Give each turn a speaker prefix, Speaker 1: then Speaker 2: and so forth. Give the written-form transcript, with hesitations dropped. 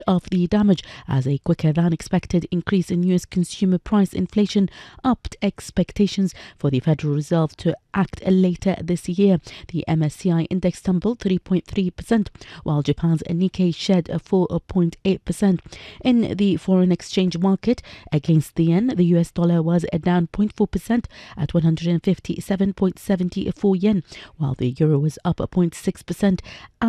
Speaker 1: of the damage as a quicker than expected increase in U.S. consumer price inflation upped expectations for the Federal Reserve to act later this year. The MSCI index tumbled 3.3%, while Japan's Nikkei shed 4.8%. In the foreign exchange market, against the yen, the US dollar was down 0.4% at 157.74 yen, while the euro was up 0.6%